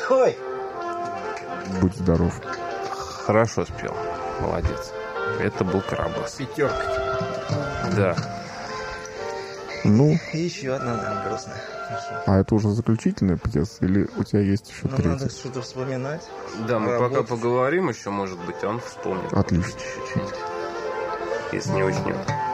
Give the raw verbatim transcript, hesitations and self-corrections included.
Ой. Будь здоров. Хорошо спел. Молодец. Это был Карабас. Пятерка. Да. Ну, И еще одна, наверное, грустная. а это уже заключительная пьеса? Или у тебя есть еще Ну, третья? надо что-то вспоминать. Да, мы Работать. пока поговорим еще, может быть, он вспомнит. Отлично. Чуть-чуть. Если не очень.